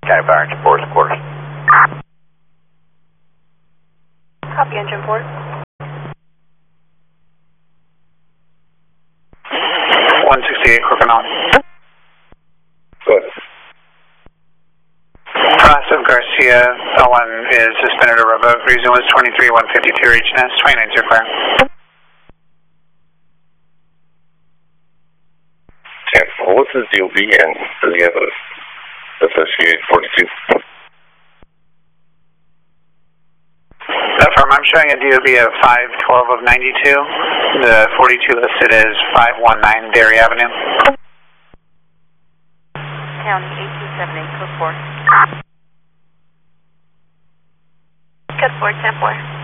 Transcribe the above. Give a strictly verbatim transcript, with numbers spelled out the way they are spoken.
County Fire Engine four, quarters. Copy engine four. one sixty-eight, Crokinole. Go ahead. Process Garcia, L one is suspended or revoked. Reason was twenty-three one fifty-two, H N S, twenty-nine zero clear. And what's his D O B and does he have a associated forty-two? That firm, I'm showing a D O B of five twelve of ninety-two. The forty-two listed is five one nine Dairy Avenue. County eight two seven eight, code four. Code four, ten four.